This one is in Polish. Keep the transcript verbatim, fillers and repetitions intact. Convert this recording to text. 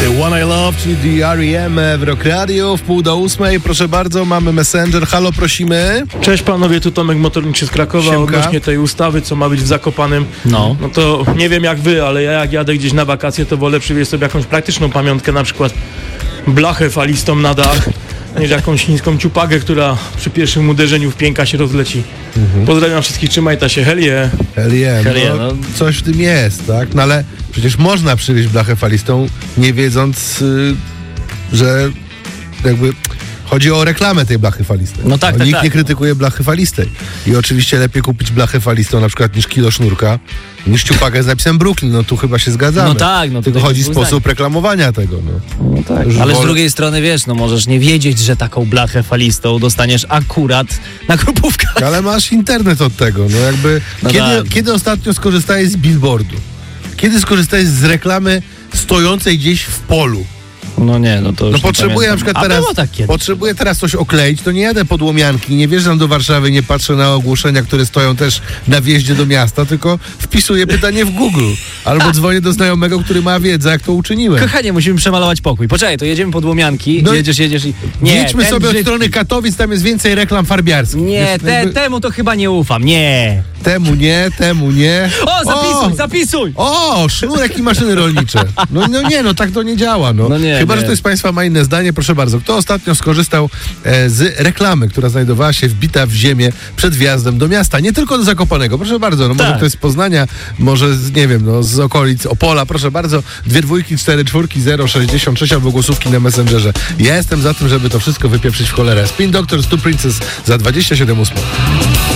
The One I Love, czyli The R E M w Rock Radio, w pół do ósmej. Proszę bardzo, mamy Messenger. Halo, prosimy. Cześć panowie, tu Tomek Motorniczy z Krakowa. Siemka. Odnośnie tej ustawy, co ma być w Zakopanem. No. No to nie wiem jak wy, ale ja jak jadę gdzieś na wakacje, to wolę przywieźć sobie jakąś praktyczną pamiątkę, na przykład blachę falistą na dach, niż jakąś chińską ciupagę, która przy pierwszym uderzeniu w pięka się rozleci. Mhm. Pozdrawiam wszystkich, trzymaj ta się, hell yeah. Hell yeah, Hell yeah, no, no. coś w tym jest, tak? No ale przecież można przywieźć blachę falistą, nie wiedząc, y, że jakby chodzi o reklamę tej blachy falistej. No tak, no, tak, Nikt tak. nie krytykuje blachy falistej. I oczywiście lepiej kupić blachę falistą na przykład niż kilo sznurka, niż ciupagę z napisem Brooklyn. No tu chyba się zgadzamy. No tak, no Tylko tutaj chodzi o dwóch sposób zdań. reklamowania tego, no. No tak. Już Ale z wolę- drugiej strony, wiesz, no możesz nie wiedzieć, że taką blachę falistą dostaniesz akurat na grupówkach. Ale masz internet od tego, no jakby... No kiedy, tak. kiedy ostatnio skorzystałeś z billboardu? Kiedy skorzystałeś z reklamy stojącej gdzieś w polu? No nie, no to już No nie potrzebuję na pamiętam. przykład A teraz, było tak kiedyś. potrzebuję teraz coś okleić, to nie jadę pod Łomianki, nie wjeżdżam do Warszawy, nie patrzę na ogłoszenia, które stoją też na wjeździe do miasta, tylko wpisuję pytanie w Google. Albo dzwonię do znajomego, który ma wiedzę, jak to uczyniłem. Kochanie, musimy przemalować pokój. Poczekaj, to jedziemy pod Łomianki, No i- jedziesz, jedziesz i... Nie, Jedźmy ten sobie od brzydki. strony Katowic, tam jest więcej reklam farbiarskich. Nie, Wiesz, te, jakby temu to chyba nie ufam, nie. Temu nie, temu nie. O, zapisuj, O! zapisuj! O, sznurek i maszyny rolnicze. No, no nie, no tak to nie działa. No. No nie, Chyba, nie. że ktoś z Państwa ma inne zdanie, proszę bardzo. Kto ostatnio skorzystał e, z reklamy, która znajdowała się wbita w ziemię przed wjazdem do miasta? Nie tylko do Zakopanego, proszę bardzo. No może Tak. ktoś z Poznania, może z, nie wiem, no z okolic Opola, proszę bardzo. Dwie dwójki, cztery czwórki, zero sześćdziesiąt sześć albo głosówki na Messengerze. Ja jestem za tym, żeby to wszystko wypieprzyć w cholerę. Spin Doctors, Two Princess za dwadzieścia siedem ósmej.